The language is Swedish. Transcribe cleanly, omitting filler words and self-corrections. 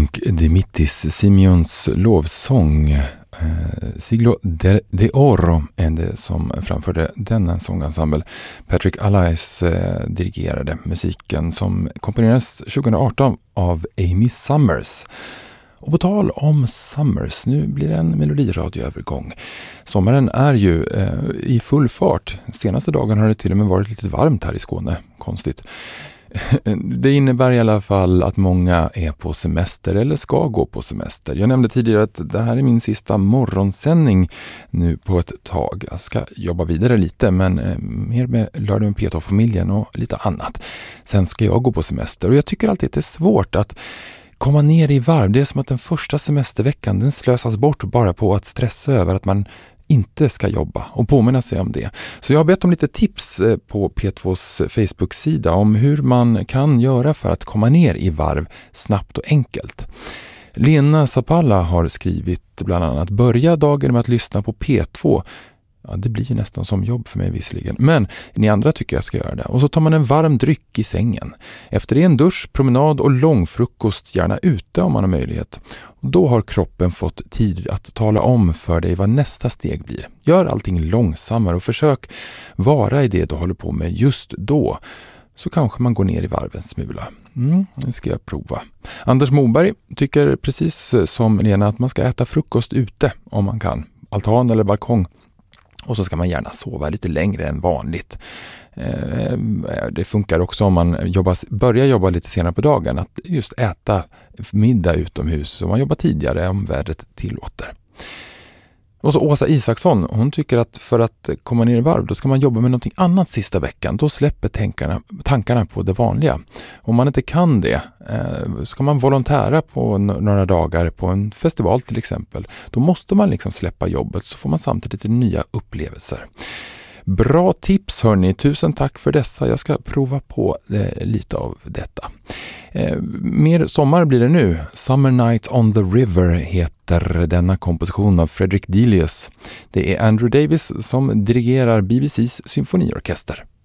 Nunc dimittis Simeons lovsång. Siglo de Oro är det som framförde denna sångensemble. Patrick Allais dirigerade musiken som komponerades 2018 av Amy Summers. Och på tal om Summers, nu blir det en melodiradioövergång. Sommaren är ju i full fart. Senaste dagen har det till och med varit lite varmt här i Skåne. Konstigt. Det innebär i alla fall att många är på semester eller ska gå på semester. Jag nämnde tidigare att det här är min sista morgonsändning nu på ett tag. Jag ska jobba vidare lite, men mer med Lördag med Peter-familjen och lite annat. Sen ska jag gå på semester och jag tycker alltid att det är svårt att komma ner i varv. Det är som att den första semesterveckan den slösas bort bara på att stressa över att man inte ska jobba och påminna sig om det. Så jag har bett om lite tips på P2s Facebook-sida om hur man kan göra för att komma ner i varv snabbt och enkelt. Lena Sapalla har skrivit bland annat: börja dagen med att lyssna på P2. Ja, det blir ju nästan som jobb för mig visserligen. Men ni andra tycker jag ska göra det. Och så tar man en varm dryck i sängen. Efter det en dusch, promenad och lång frukost, gärna ute om man har möjlighet. Och då har kroppen fått tid att tala om för dig vad nästa steg blir. Gör allting långsammare och försök vara i det du håller på med just då. Så kanske man går ner i varven smula. Det ska jag prova. Anders Moberg tycker precis som Lena att man ska äta frukost ute om man kan. Altan eller balkong. Och så ska man gärna sova lite längre än vanligt. Det funkar också om man börjar jobba lite senare på dagen att just äta middag utomhus. Så man jobbar tidigare om vädret tillåter. Och så Åsa Isaksson, hon tycker att för att komma ner i varv då ska man jobba med någonting annat sista veckan. Då släpper tankarna på det vanliga. Om man inte kan det ska man volontära på några dagar på en festival till exempel. Då måste man liksom släppa jobbet så får man samtidigt nya upplevelser. Bra tips hörni, tusen tack för dessa. Jag ska prova på lite av detta. Mer sommar blir det nu. Summer Night on the River heter denna komposition av Frederick Delius. Det är Andrew Davis som dirigerar BBCs symfoniorkester.